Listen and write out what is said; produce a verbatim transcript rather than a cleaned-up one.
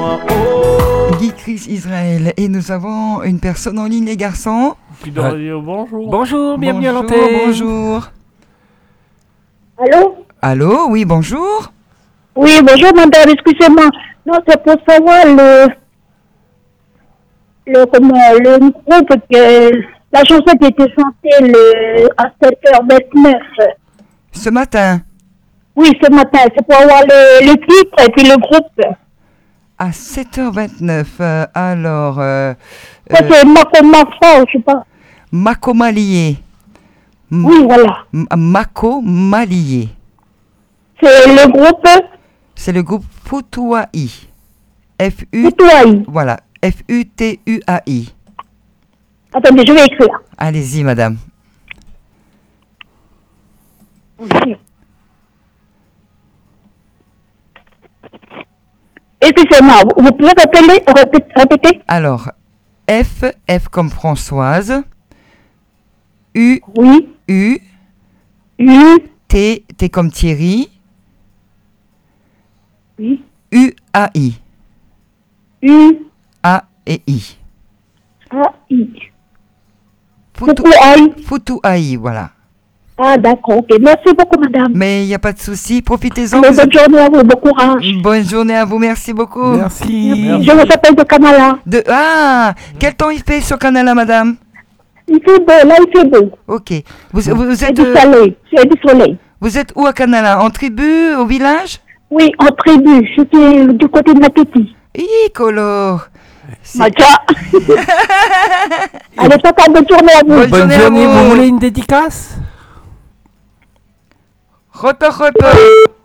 moi. Oh. Guy Chris Israël. Et nous avons une personne en ligne, les garçons. Qui doit dire bonjour. Bonjour, bienvenue à Bonjour, l'antenne. bonjour. Allô? Allô, oui, bonjour. Oui, bonjour madame, excusez-moi. Non, c'est pour savoir le, le, comment, le groupe, que, la chanson qui était chantée le, à sept heures vingt-neuf. Ce matin, Oui, ce matin, c'est pour avoir le, le titre et puis le groupe. à sept heures vingt-neuf, euh, alors, euh, Ça, euh, c'est Mako Mafra, je sais pas. Mako Malié. M- Oui, voilà. M- Mako Malié. C'est le groupe C'est le groupe Futuai. F U Futuai. Voilà, F U T U A I. Attendez, je vais écrire. Allez-y, madame. Oui. Excusez-moi, vous, vous pouvez répéter, répéter, répéter? Alors, F, F comme Françoise. U, Oui. U, U. T, T comme Thierry. Oui. U, A, I. U. A et I. A. I. Futu, Futuai. Futuai, voilà. Ah, d'accord, ok. Merci beaucoup, madame. Mais il n'y a pas de souci, profitez-en. Allez, vous bonne êtes- journée à vous, bon courage. Bonne journée à vous, merci beaucoup. Merci. Je vous appelle de Canala. De... Ah, quel temps il fait sur Canal, madame? Il fait beau, là il fait beau. Ok. Vous, vous, C'est êtes, du euh, soleil, c'est du soleil. vous êtes où à Canal? En tribu, au village? Oui, en tribu, je suis du côté de Matiti. Hi, Colo. C'est- Macha. Allez, papa, bonne journée à vous. Bonne Bonne journée à journée, vous. vous voulez une dédicace? Roto, roto.